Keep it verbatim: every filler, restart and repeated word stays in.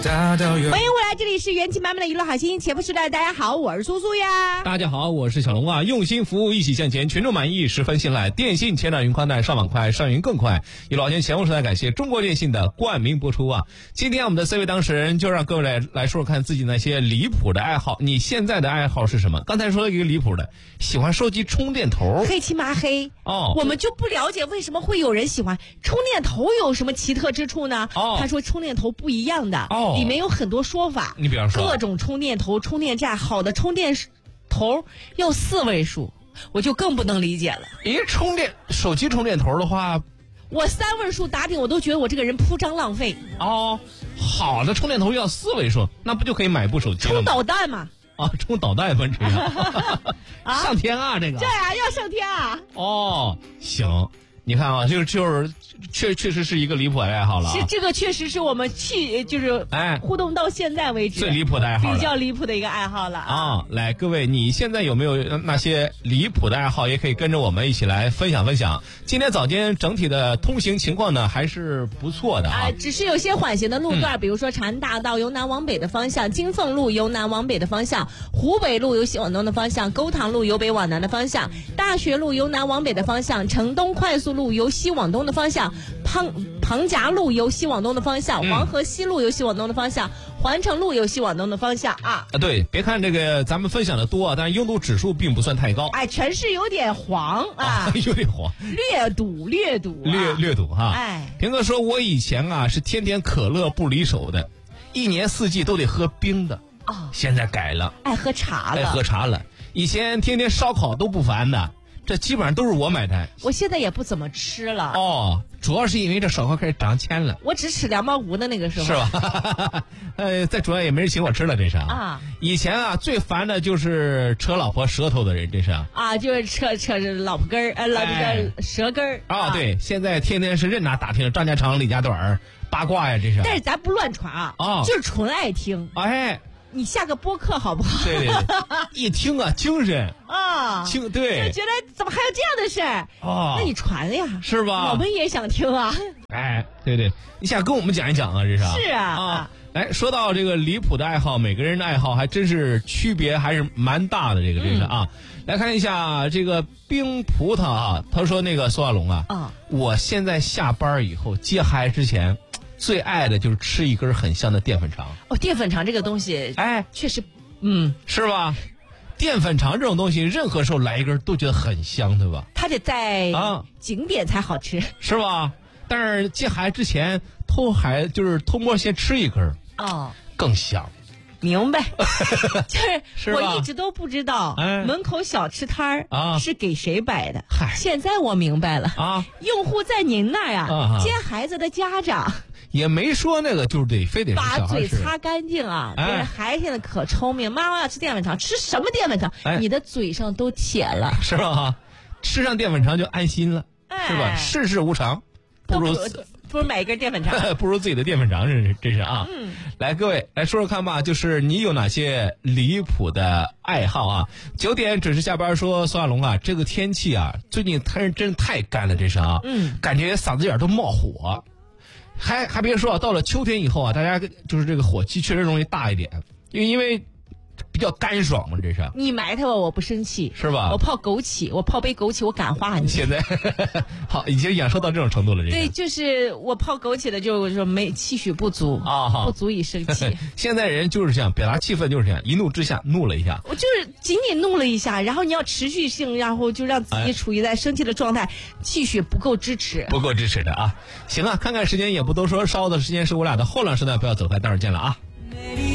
欢迎回来，这里是元气满满的娱乐好心情节目时代，大家好，我是苏苏呀。 大家好，我是小龙啊。用心服务，一起向前，群众满意，十分信赖。电信千兆云宽带，上网快，上云更快。娱乐好心情节目时代，感谢中国电信的冠名播出啊。今天我们的四位当事人就让各位来来说说看自己那些离谱的爱好。你现在的爱好是什么？刚才说了一个离谱的，喜欢收集充电头， 黑漆麻黑哦。 我们就不了解为什么会有人喜欢充电头，有什么奇特之处呢？ 哦， 他说充电头不一样的， 哦， 里面有很多说法。 你比方说， 各种充电头、充电站，好的充电头要四位数，我就更不能理解了。 一充电手机充电头的话， 我三位数打顶，我都觉得我这个人铺张浪费。 哦，好的充电头要四位数，那不就可以买部手机了吗？ 充导弹嘛。 啊，充导弹分这个啊，上天啊，这个对啊，要上天啊。 哦，行。你看啊，就是就是确确实是一个离谱的爱好了、啊。 是这个确实是我们去就是哎互动到现在为止最离谱的爱好， 比较离谱的一个爱好了啊！ 啊来，各位，你现在有没有那些离谱的爱好？也可以跟着我们一起来分享分享。今天早间整体的通行情况呢还是不错的啊， 啊只是有些缓行的路段，嗯、比如说长安大道由南往北的方向，金凤路由南往北的方向，湖北路由西往东的方向，沟塘路由北往南的方向，大学路由南往北的方向，城东快速路由西往东的方向，庞庞家路由西往东的方向，黄河西路由西往东的方向，环城路由西往东的方向啊！ 啊，对，别看这个咱们分享的多，但是拥堵指数并不算太高。 哎，全是有点黄啊， 啊有点黄， 略堵略堵、啊， 略略堵哈。 哎， 平哥说，我以前啊是天天可乐不离手的，一年四季都得喝冰的。 哦， 现在改了， 爱喝茶了， 爱喝茶了。以前天天烧烤都不烦的。这基本上都是我买单， 我现在也不怎么吃了哦，主要是因为这烧烤开始涨钱了， 我只吃两毛五的那个时候， 是吧？呃，再主要也没人请我吃了，这是啊。以前啊，最烦的就是扯老婆舌头的人，这是啊，就是扯扯老婆根儿，呃，老这个舌根儿、 哎、啊。对，现在天天是任哪打听张家长李家短八卦呀，这是。 但是咱不乱传啊， 啊， 就是纯爱听。 哎。 你下个播客好不好？ 对对对，一听啊，精神啊， 精对， 就觉得怎么还有这样的事儿哦？ 那你传呀， 是吧？ 我们也想听啊。 哎，对对，你想跟我们讲一讲啊，这是是啊啊。来说到这个离谱的爱好，每个人的爱好还真是区别还是蛮大的，这个真是啊。嗯、来看一下这个冰葡萄啊，他说那个苏亚龙啊， 啊， 我现在下班以后接孩子之前。最爱的就是吃一根很香的淀粉肠哦，淀粉肠这个东西， 哎， 确实，嗯， 是吧？淀粉肠这种东西，任何时候来一根都觉得很香，对吧？ 它得在啊景点才好吃， 是吧？但是接孩子之前偷孩就是偷摸先吃一根哦， 更香。 明白，就是是我一直都不知道， 哎、 门口小吃摊儿啊是给谁摆的。 嗨， 现在我明白了啊， 用户在您那儿呀、 啊， 接孩子的家长也没说那个就是得非得是把嘴擦干净啊。 哎、 别人孩子现在可聪明，妈妈要吃淀粉肠，吃什么淀粉肠？ 哎、 你的嘴上都铁了， 是吧？吃上淀粉肠就安心了， 哎、 是吧？世事无常，不如。 不如买一根淀粉肠， 不如自己的淀粉肠，这是这是啊。 嗯， 来，各位来说说看吧，就是你有哪些离谱的爱好啊？九点准时下班说，苏亚龙啊，这个天气啊，最近太真太干了，这是啊， 嗯， 感觉嗓子眼都冒火。还还别说啊，到了秋天以后啊，大家就是这个火气确实容易大一点，因为因为。比较干爽嘛，这是你埋汰我，我不生气， 是吧？ 我泡枸杞，我泡杯枸杞，我感化你。 现在好，已经养生到这种程度了。这对，就是我泡枸杞的，就是说没气血不足啊， 不足以生气。 现在人就是这样，表达气氛就是这样，一怒之下怒了一下。 我就是仅仅怒了一下，然后你要持续性，然后就让自己处于在生气的状态，哎、气血不够支持， 不够支持的啊。行啊，看看时间也不多说，稍后的时间是我俩的后浪时段，不要走开，待会儿见了啊。